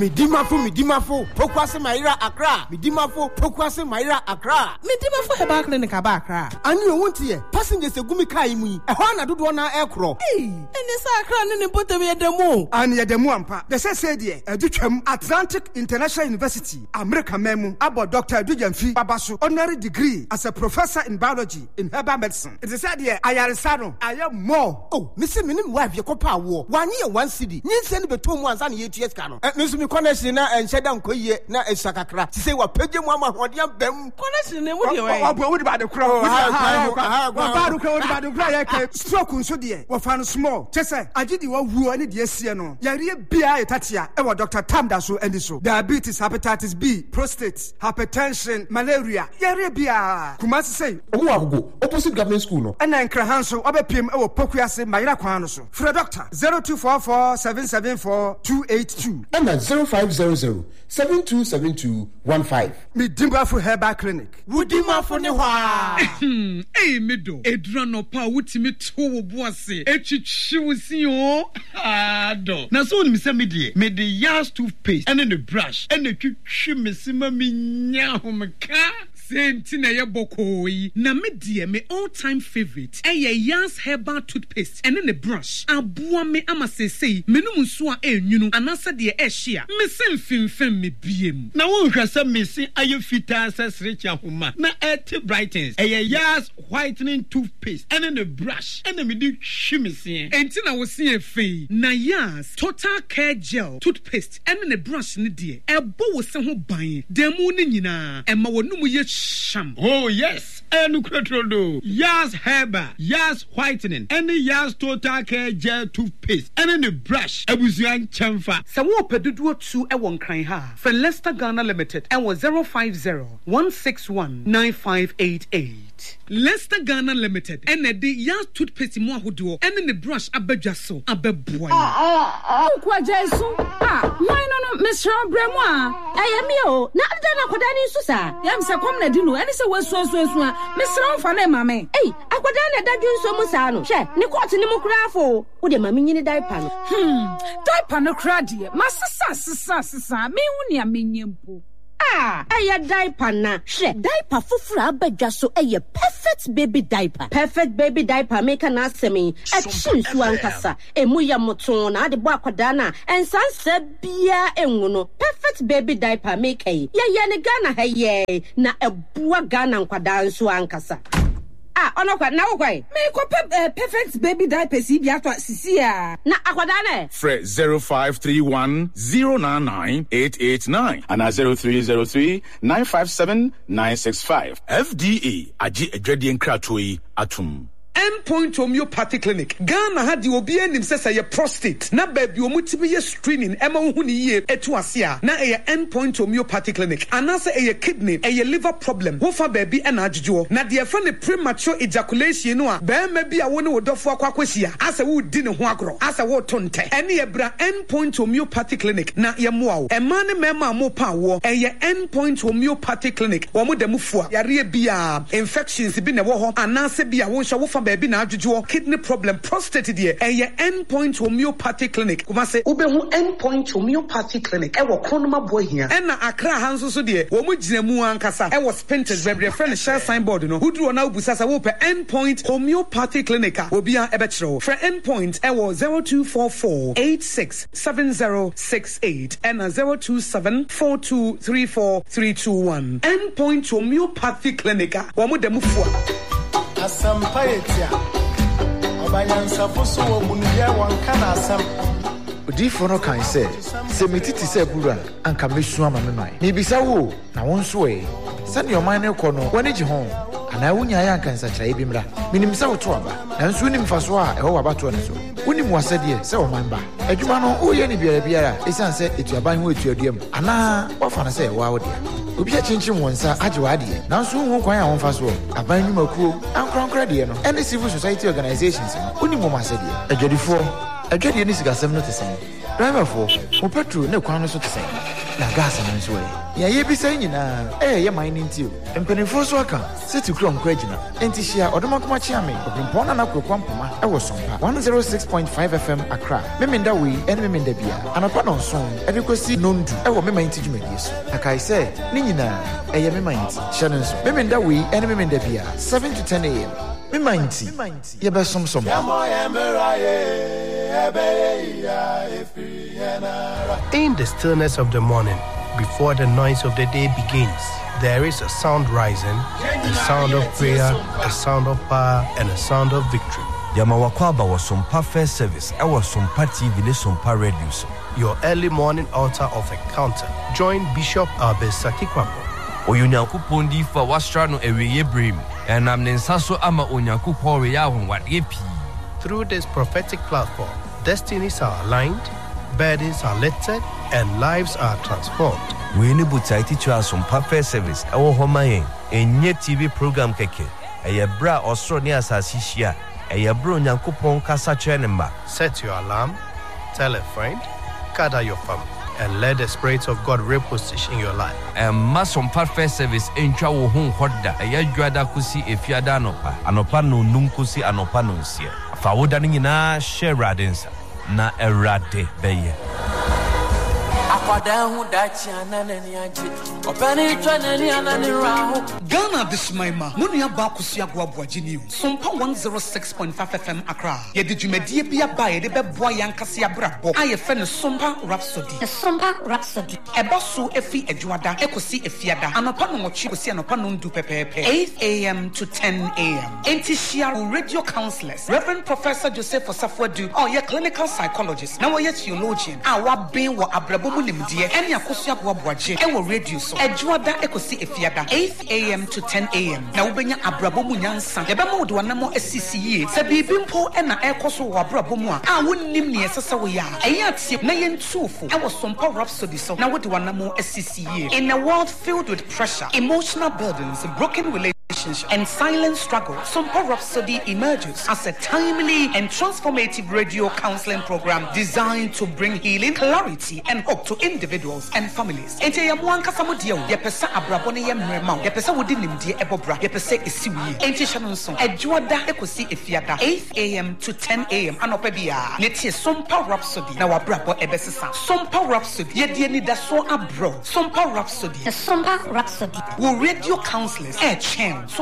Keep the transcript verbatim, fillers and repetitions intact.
Midimafo, Midimafo, Pokwase Maira Accra, Midimafo, Pokwase Maira Accra. Midimafo Herbal Clinic Accra. And you won't hear passengers a gumika imu, a hana do one aircraft. Hey, and this Accra and put them at the moon. And yet the Muampa, the said, a Duchem Atlantic International University, America Memu, about Doctor Dujanfi Babasu, honorary degree as a professor in biology in herbal medicine. It is said here, I am Sano, I am more. Oh, Mister Minim wife, your copa war, one year, one city, need send the two months and eight years cano. And Mister Connection and Shadam Koye, na a Sakakra, to say what Pedro Mama, what young Bem connection, and what you are about the crowd. Stroke so dear, what found small. Tessa, I did you who any dear Siano. Yaria Bia Tatia, ever Doctor Tamdasu and so. Diabetes, hepatitis B, prostate, hypertension, malaria. Yaria Bia. Kumasi say, oh, opposite government school. No. And then Krahanso, Obe P M O Pokuase, Maira Kwanoso. For a doctor, zero two four four seven seven four two eight two. And at zero five zero zero seven two seven two one five. Midimafo Herbal Clinic. Woodimafo Newa. Hey, Mido, Edrano Pa, Wutimi to Boise, Echichiwusio. Ah, do. Now, so me say me dear, me the Yas toothpaste and then the brush and the Chimisima Minyahomaka. Sentina ya bokoi na me dear me all time favorite eh Yas herbal toothpaste and then the brush abua me ama se say menum so a enwunu anasa de e hia me sem fimfem me biem na won hwasa me se aye fita sasrecha homa na et brightens eh Yas whitening toothpaste and then the brush and then me di hwimese entina wo se afei na Yas total care gel toothpaste and then the brush ne de e bo wo se ho ban demu ne nyina e ma wonum ye sham. Oh yes, and Ukretrodo, Yas Herbal, Yas Whitening, and the Yas Total Care Gel Toothpaste, and then the brush, Abuzian Chamfa. Sawo Pedudu two a one crying ha. For Leicester Ghana Limited, and was zero five zero one six one nine five eight eight. Leicester Ghana Limited, and the Yas Toothpaste mo ahodo, and then the brush abejaso, abeboy. Ah ah ah, kwa Jesu. Ah, why no no, Miss Bremwa? I am yo. Na adana kodani susa. Yam se kom na dinu, eni se weso so so a. Miss Ron na mame. Hey, akwada na dadun so mu sa no. Hwe, ni court ni mu krafo. Wo de mame nyini diaper no. Hmm, diaper no kra de. Masasa sisa sisa. Me hu ni amenyempo. Ah, aya diaper na. Hwe, diaper fufura abadwa so eye perfect baby diaper. Perfect baby diaper make na asemi. E chin so ankasa. Emu ya moton na ade bo akwada na. Ensan se bia enwu no. Perfect baby diaper make yi. Ye ye ne Ghana ha ye na ebua Ghana nkwada nso ankasa. Ah, ono kwa na wo kwai. Me ko perfect baby diaper si bia to sisi a. Na akwada na. Fre zero five three one zero nine nine eight eight nine and zero three zero three nine five seven nine six five. F D A agi edwade nkratoi atum. Endpoint Homeopathy Clinic. Ghana had the obi enim say your prostate. Na baby omutimi ye screening ema hu ni ye etu asia. Na e Endpoint Homeopathy Clinic. Anase e kidney, e liver problem. Wo fa baby e na adjujo. Na de fa ne premature ejaculation no a be ma bi a wo ne wodofo akwakwahia. Asa wo di ne ho agro. Asa wo tonte. Ene ye bra Endpoint Homeopathy Clinic. Na ye moa wo. E ma ne mema mo pa wo. E ye Endpoint Homeopathy Clinic. Wo mo dem fua. Yare bia infections bi ne wo ho. Anase bia wo hwa wo fa baby na adjujo kidney problem prostate there and your Endpoint Homeopathy Clinic kuma se ubehu Endpoint Homeopathy Clinic e wo konoma boy here and na Accra hanso so there wo mu gina mu ankasa e wo spinters bebre friend share signboard no hudru na ubusasa wo pe Endpoint Homeopathy Clinic a obi a ebechiro for Endpoint e wo zero two four four eight six seven zero six eight and zero two seven four two three four three two one. Endpoint Homeopathy Clinic wo mu dem fua Asampaetia Obanyansa foso wo munua wanka na asam Odifo no kan se se metiti se bura anka mesu ama me mai Nibisa wo na won so e sane oman ne kɔ no wani gi ho ana wonya ya anka nsakyerɛ bi mra minim se wo to aba nanso nim faso a ɛwɔ wabato ne so wonim wasɛdeɛ sɛ oman ba adwuma no woyɛ ne biara biara esan sɛ etuaban ho etuaduam ana wafa na sɛ ɛwɔ awode obi a chinchin wonsa agewade nanso hu kwan a wonfa so aban nyumakuo ankronkra de no any civil society organizations oni mo masede adwadifo adwade ni sigasem no tesem driver for mo petrol ne kwan no so tesem na gas no nso ɛ ya ye bi sɛ nyina eh ye man ntio mpanimfo so aka city chrome kwagina enti hia odomakoma chiame obrimpo na na kwekwa mpoma e wo sompa one oh six point five F M Accra memenda we ene memenda bia anapa no nso e de kosi nondu e wo mema nti dwumadi so akai sɛ ne nyina e ye mema nti hia no nso memenda we ene memenda bia seven to ten A M mema nti ye be somsom in the stillness of the morning, before the noise of the day begins, there is a sound rising, a sound of prayer, a sound of power, and a sound of victory. Yamawakwaba was some First Service. I was some T V, some radio. Your early morning altar of encounter. Join Bishop Albesaki Kwambo. Oyunyankupon di fa wastrano eweye brim and am nensaso ama onyankupon we ya won wade pi. Through this prophetic platform, destinies are aligned, burdens are lifted, and lives are transformed. We need to teach us some First Service. Our home enye T V program keke. Eye bra osro ni asasi hia. Eye bro onyankupon kasa chenemba. Set your alarm, tell a friend, gather your family, and let the Spirit of God reposition your life. And masom First Service encha wo hu hoda. Eye dwada kusi efiada anopa. Anopa no num kusi anopa no nsia. Fa woda ni nyina share radensa. Na erade beye. Ghana this maima munia bakusi agwabwa jini Sompa one oh six point five F M Accra ye de dwumadie bia ba ye de beboa yankase abrabo aye fe ne Sompa Rhapsody the Sompa Rhapsody eba so efi adwada ekosi efiada anopa no mochi kosi anopa no ndu pepepe eight A M to ten A M enti shia radio counselors Reverend Professor Joseph Osafwadu oh ye clinical psychologist na we theologian awa ben wo abrabo mu nimdie ene akoso aboaboaje e wo radio so adwada ekosi efiada eight A M to ten A M na wobenya abrabo mu nyansa ye be mo de wanamo asisi yie se bibi mpo e na ekoso wo abrabo mu a a wonnim ne yesesa wo ya eya tie na ye ntufo e wo Sompa Rhapsody so na wo de wanamo asisi yie in a world filled with pressure, emotional burdens, broken relationships, and silent struggle, Sompa Rhapsody emerges as a timely and transformative radio counseling program designed to bring healing, clarity, and hope to individuals and families. Ente ya mwanka samudio, ya pesa abrabone ya mrema, ya pesa wudi nimdie ebobra, ya pesa isiwi. Ente shanonson, edwada ekosi efiada, eight A M to ten A M anopebia. Netie Sompa Rhapsody na wabrabo ebesisa. Sompa Rhapsody, ye die ni daso abro. Sompa Rhapsody, the Sompa Rhapsody. Wo radio counselors, air chance.